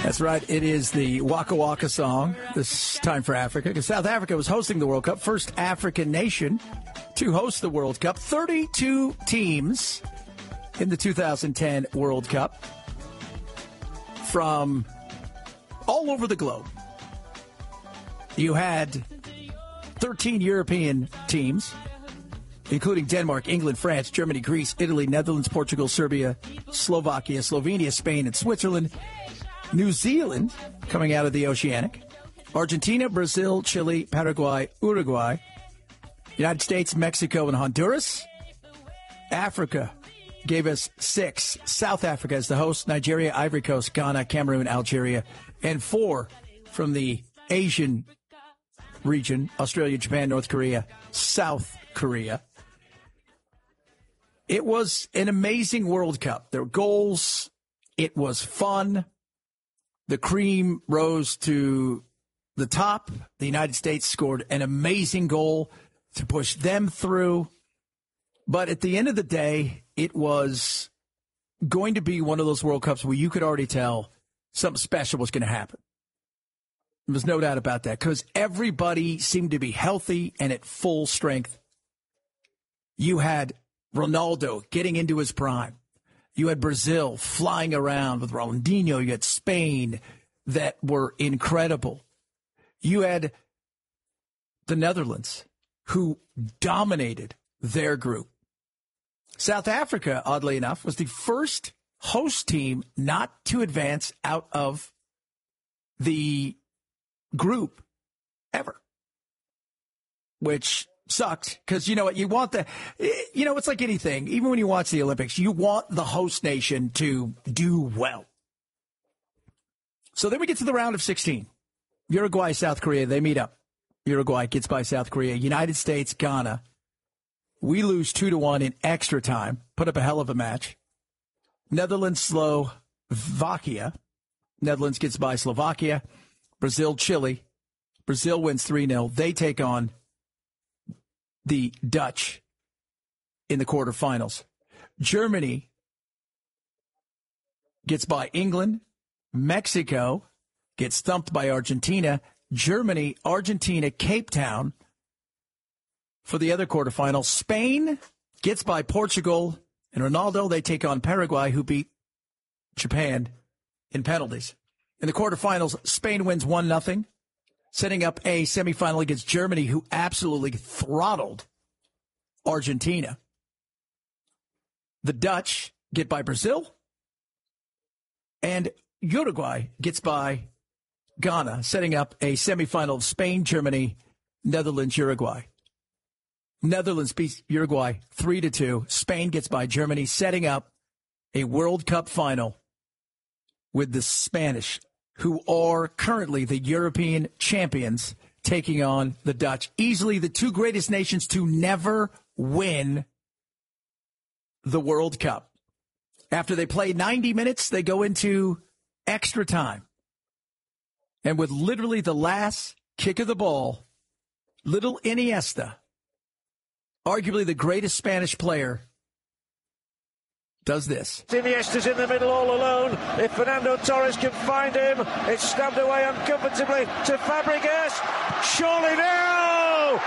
That's right. It is the Waka Waka song. This time for Africa, because South Africa was hosting the World Cup. First African nation to host the World Cup. 32 teams in the 2010 World Cup from all over the globe. You had 13 European teams, including Denmark, England, France, Germany, Greece, Italy, Netherlands, Portugal, Serbia, Slovakia, Slovenia, Spain, and Switzerland. New Zealand, coming out of the Oceanic. Argentina, Brazil, Chile, Paraguay, Uruguay. United States, Mexico, and Honduras. Africa gave us 6. South Africa as the host. Nigeria, Ivory Coast, Ghana, Cameroon, Algeria. And 4 from the Asian region. Australia, Japan, North Korea, South Korea. It was an amazing World Cup. There were goals. It was fun. The cream rose to the top. The United States scored an amazing goal to push them through. But at the end of the day, it was going to be one of those World Cups where you could already tell something special was going to happen. There was no doubt about that, because everybody seemed to be healthy and at full strength. You had Ronaldo getting into his prime. You had Brazil flying around with Ronaldinho. You had Spain that were incredible. You had the Netherlands, who dominated their group. South Africa, oddly enough, was the first host team not to advance out of the group ever, which sucked, because you know what, it's like anything. Even when you watch the Olympics, you want the host nation to do well. So then we get to the round of 16. Uruguay, South Korea, they meet up. Uruguay gets by South Korea. United States, Ghana. We lose 2-1 in extra time. Put up a hell of a match. Netherlands, Slovakia. Netherlands gets by Slovakia. Brazil, Chile. Brazil wins 3-0. They take on the Dutch in the quarterfinals. Germany gets by England. Mexico gets thumped by Argentina. Germany, Argentina, Cape Town for the other quarterfinal. Spain gets by Portugal. And Ronaldo, they take on Paraguay, who beat Japan in penalties. In the quarterfinals, Spain wins 1-0. Setting up a semifinal against Germany, who absolutely throttled Argentina. The Dutch get by Brazil, and Uruguay gets by Ghana, setting up a semifinal of Spain, Germany, Netherlands, Uruguay. Netherlands beats Uruguay 3-2. Spain gets by Germany, setting up a World Cup final with the Spanish, who are currently the European champions, taking on the Dutch. Easily the two greatest nations to never win the World Cup. After they play 90 minutes, they go into extra time. And with literally the last kick of the ball, little Iniesta, arguably the greatest Spanish player, does this. Iniesta's in the middle all alone. If Fernando Torres can find him, it's stabbed away uncomfortably to Fabregas. Surely now,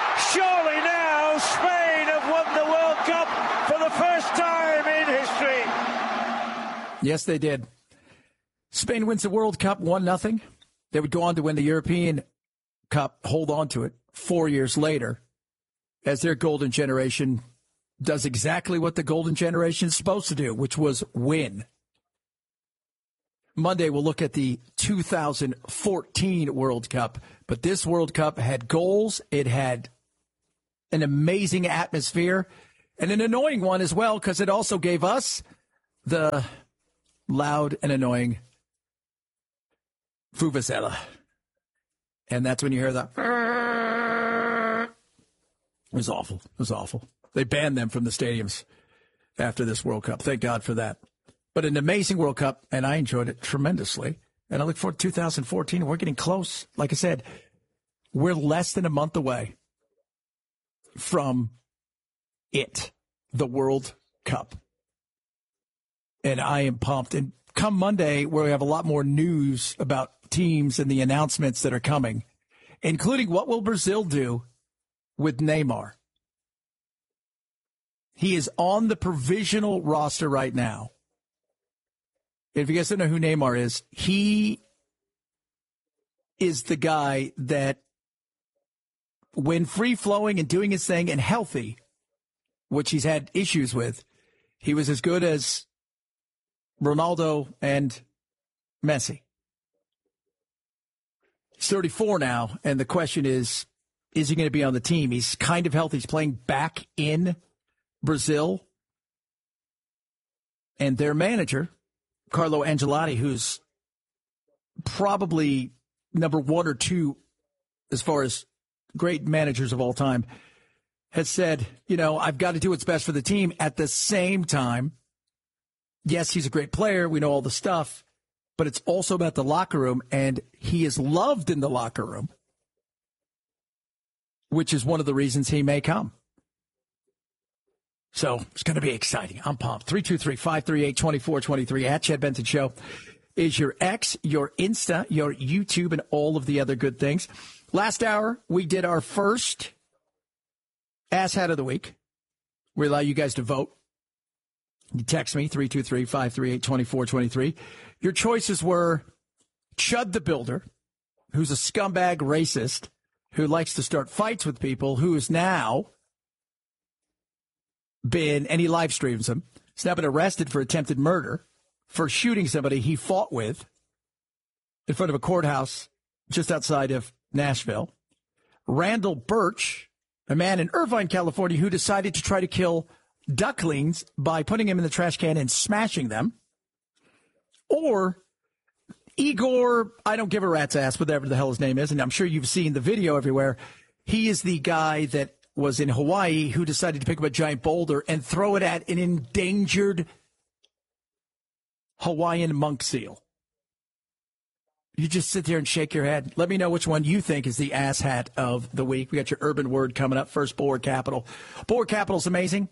Spain have won the World Cup for the first time in history. Yes, they did. Spain wins the World Cup 1-0. They would go on to win the European Cup, hold on to it 4 years later, as their golden generation does exactly what the golden generation is supposed to do, which was win. Monday, we'll look at the 2014 World Cup. But this World Cup had goals. It had an amazing atmosphere and an annoying one as well, because it also gave us the loud and annoying Vuvuzela. And that's when you hear the... It was awful. It was awful. They banned them from the stadiums after this World Cup. Thank God for that. But an amazing World Cup, and I enjoyed it tremendously. And I look forward to 2014. We're getting close. Like I said, we're less than a month away from it, the World Cup. And I am pumped. And come Monday, where we have a lot more news about teams and the announcements that are coming, including what will Brazil do with Neymar. He is on the provisional roster right now. If you guys don't know who Neymar is, he is the guy that, when free-flowing and doing his thing and healthy, which he's had issues with, he was as good as Ronaldo and Messi. He's 34 now, and the question is he going to be on the team? He's kind of healthy. He's playing back in Brazil. And their manager, Carlo Ancelotti, who's probably number 1 or 2 as far as great managers of all time, has said, I've got to do what's best for the team. At the same time, yes, he's a great player. We know all the stuff, but it's also about the locker room, and he is loved in the locker room, which is one of the reasons he may come. So it's going to be exciting. I'm pumped. 323-538-2423 at Chad Benson Show is your X, your Insta, your YouTube, and all of the other good things. Last hour, we did our first Ass Hat of the Week. We allow you guys to vote. You text me, 323-538-2423. Your choices were Chud the Builder, who's a scumbag racist, who likes to start fights with people, who is now been, and he live streams them, he's now been arrested for attempted murder for shooting somebody he fought with in front of a courthouse just outside of Nashville. Randall Birch, a man in Irvine, California, who decided to try to kill ducklings by putting them in the trash can and smashing them. Or Igor, I don't give a rat's ass, whatever the hell his name is, and I'm sure you've seen the video everywhere. He is the guy that was in Hawaii who decided to pick up a giant boulder and throw it at an endangered Hawaiian monk seal. You just sit there and shake your head. Let me know which one you think is the ass hat of the week. We got your urban word coming up. First, Bulwark Capital. Bulwark Capital is amazing.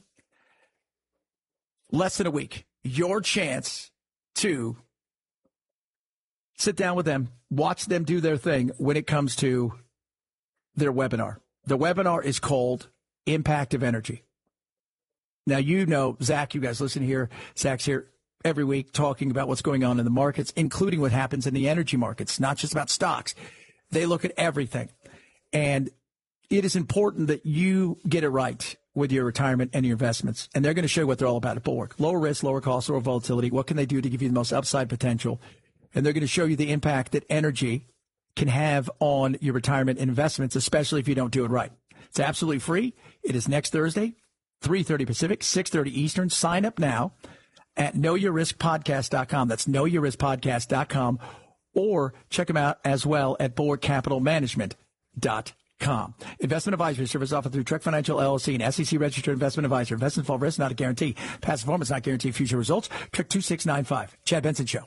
Less than a week. Your chance to sit down with them, watch them do their thing when it comes to their webinar. The webinar is called Impact of Energy. Now, Zach, you guys listen here. Zach's here every week talking about what's going on in the markets, including what happens in the energy markets, not just about stocks. They look at everything. And it is important that you get it right with your retirement and your investments. And they're going to show you what they're all about at Bulwark. Lower risk, lower cost, lower volatility. What can they do to give you the most upside potential? And they're going to show you the impact that energy can have on your retirement investments, especially if you don't do it right. It's absolutely free. It is next Thursday, 3:30 Pacific, 6:30 Eastern. Sign up now at knowyourriskpodcast.com. That's knowyourriskpodcast.com. Or check them out as well at bulwarkcapitalmanagement.com. Investment advisory service offered through Trek Financial LLC, an SEC-registered investment advisor. Investment involve risk, not a guarantee. Past performance not guarantee future results. Trek 2695. Chad Benson Show.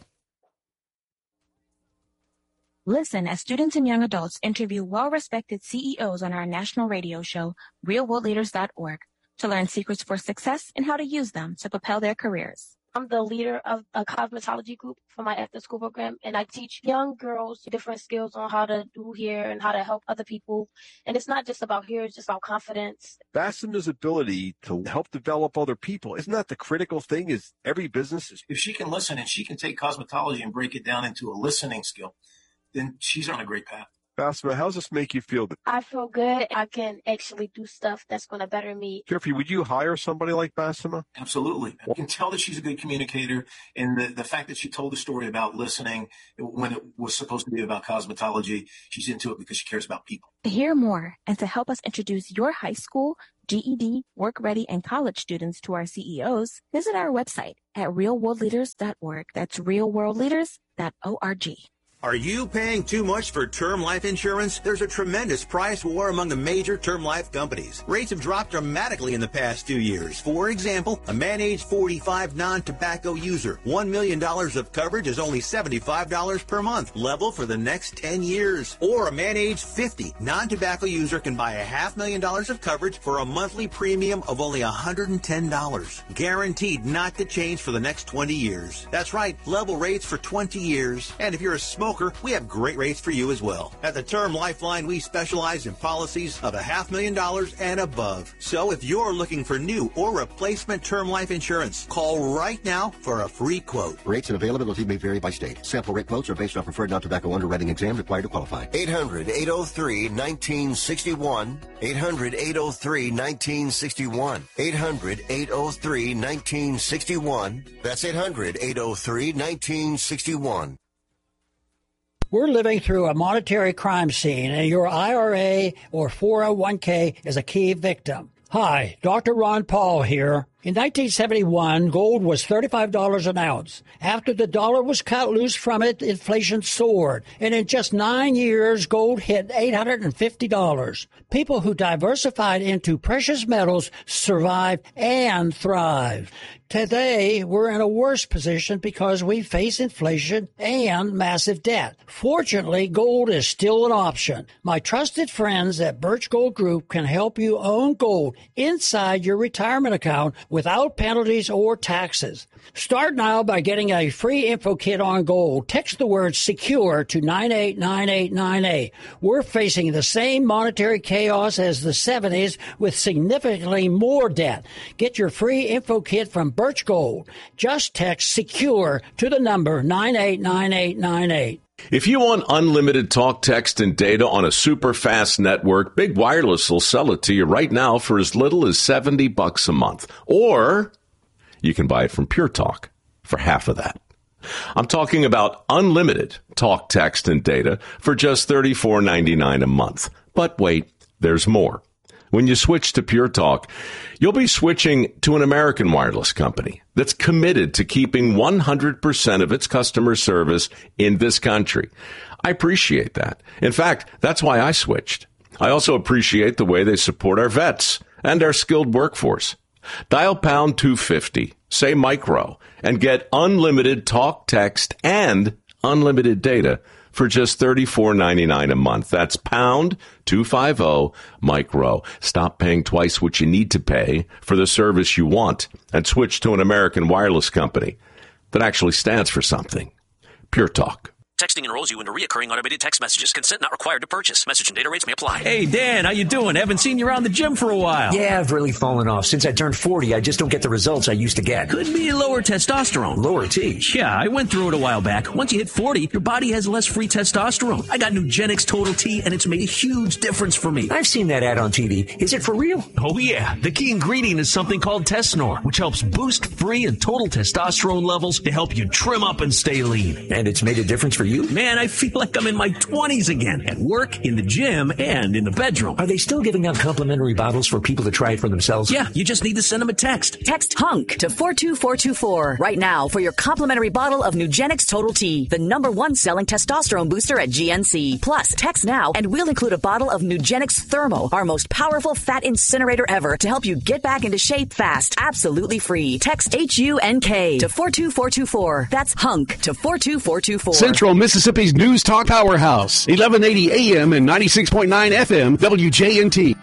Listen as students and young adults interview well-respected CEOs on our national radio show, realworldleaders.org, to learn secrets for success and how to use them to propel their careers. I'm the leader of a cosmetology group for my after-school program, and I teach young girls different skills on how to do hair and how to help other people. And it's not just about hair, it's just about confidence. Bassema's ability to help develop other people, isn't that the critical thing? Is every business if she can listen and she can take cosmetology and break it down into a listening skill, then she's on a great path. Bassema, how does this make you feel? I feel good. I can actually do stuff that's going to better me. Jeffrey, would you hire somebody like Bassema? Absolutely. You can tell that she's a good communicator, and the fact that she told the story about listening when it was supposed to be about cosmetology, she's into it because she cares about people. To hear more and to help us introduce your high school, GED, work-ready, and college students to our CEOs, visit our website at realworldleaders.org. That's realworldleaders.org. Are you paying too much for term life insurance? There's a tremendous price war among the major term life companies. Rates have dropped dramatically in the past 2 years. For example, a man age 45 non-tobacco user, $1 million of coverage is only $75 per month, level for the next 10 years. Or a man age 50 non-tobacco user can buy $500,000 of coverage for a monthly premium of only $110. Guaranteed not to change for the next 20 years. That's right, level rates for 20 years. And if you're a smoker, we have great rates for you as well. At the Term Lifeline, we specialize in policies of $500,000 and above. So if you're looking for new or replacement term life insurance, call right now for a free quote. Rates and availability may vary by state. Sample rate quotes are based on preferred non-tobacco underwriting exam required to qualify. 800-803-1961. 800-803-1961. 800-803-1961. That's 800-803-1961. We're living through a monetary crime scene, and your IRA or 401k is a key victim. Hi, Dr. Ron Paul here. In 1971, gold was $35 an ounce. After the dollar was cut loose from it, inflation soared. And in just 9 years, gold hit $850. People who diversified into precious metals survived and thrived. Today, we're in a worse position because we face inflation and massive debt. Fortunately, gold is still an option. My trusted friends at Birch Gold Group can help you own gold inside your retirement account without penalties or taxes. Start now by getting a free info kit on gold. Text the word SECURE to 989898. We're facing the same monetary chaos as the 70s with significantly more debt. Get your free info kit from Birch Gold. Just text SECURE to the number 989898. If you want unlimited talk, text, and data on a super fast network, Big Wireless will sell it to you right now for as little as $70 a month. Or you can buy it from Pure Talk for half of that. I'm talking about unlimited talk, text, and data for just $34.99 a month. But wait, there's more. When you switch to Pure Talk, you'll be switching to an American wireless company that's committed to keeping 100% of its customer service in this country. I appreciate that. In fact, that's why I switched. I also appreciate the way they support our vets and our skilled workforce. Dial pound 250, say micro, and get unlimited talk, text, and unlimited data for just $34.99 a month. That's pound 250 micro. Stop paying twice what you need to pay for the service you want and switch to an American wireless company that actually stands for something. Pure Talk. Texting enrolls you into recurring automated text messages. Consent not required to purchase. Message and data rates may apply. Hey, Dan, how you doing? Haven't seen you around the gym for a while. Yeah, I've really fallen off. Since I turned 40, I just don't get the results I used to get. Could be lower testosterone. Lower T? Yeah, I went through it a while back. Once you hit 40, your body has less free testosterone. I got Nugenix Total T, and it's made a huge difference for me. I've seen that ad on TV. Is it for real? Oh, yeah. The key ingredient is something called Tesnor, which helps boost free and total testosterone levels to help you trim up and stay lean. And it's made a difference for you? Man, I feel like I'm in my 20s again, at work, in the gym, and in the bedroom. Are they still giving out complimentary bottles for people to try it for themselves? Yeah, you just need to send them a text. Text HUNK to 42424 right now for your complimentary bottle of Nugenix Total T, the #1 selling testosterone booster at GNC. Plus, text now and we'll include a bottle of Nugenix Thermo, our most powerful fat incinerator ever, to help you get back into shape fast, absolutely free. Text HUNK to 42424. That's HUNK to 42424. Central Mississippi's News Talk Powerhouse, 1180 AM and 96.9 FM, WJNT.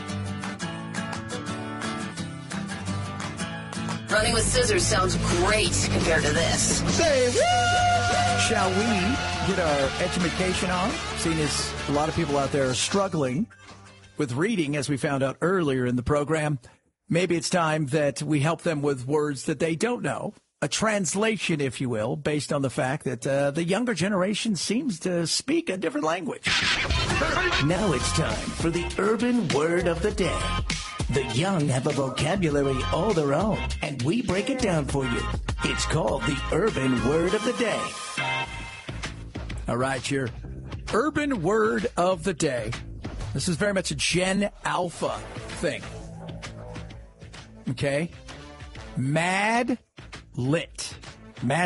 Running with scissors sounds great compared to this. Shall we get our education on? Seeing as a lot of people out there are struggling with reading, as we found out earlier in the program, maybe it's time that we help them with words that they don't know. A translation, if you will, based on the fact that the younger generation seems to speak a different language. Now it's time for the urban word of the day. The young have a vocabulary all their own, and we break it down for you. It's called the urban word of the day. All right, your urban word of the day. This is very much a Gen Alpha thing. Okay? Mad lit. Mad